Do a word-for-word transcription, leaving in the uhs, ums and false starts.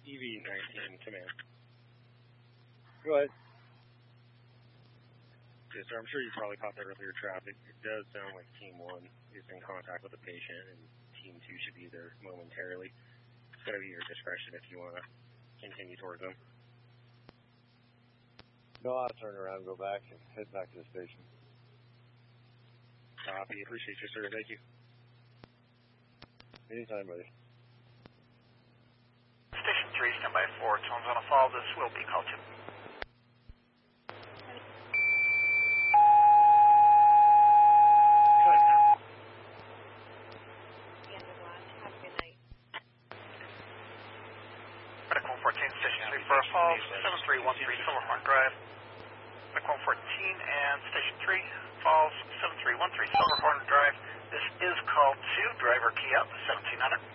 E V nineteen, command. Go ahead. Yes, sir. I'm sure you probably caught the earlier traffic. It does sound like Team one is in contact with the patient, and Team two should be there momentarily. It's going to be your discretion if you want to continue towards them. No, I'll turn around and go back and head back to the station. Copy. Appreciate you, sir. Thank you. Anytime, buddy. Station three, stand by four. Tones on a fall. This will be call two. Go ahead, ma'am. Have a good night. Medical one fourteen, Station three, Forest Falls, seven three one three Silverhorn Drive. Medical one fourteen and Station three, Falls, seven three one three Silverhorn Drive. This is call two. Driver key up, seventeen hundred.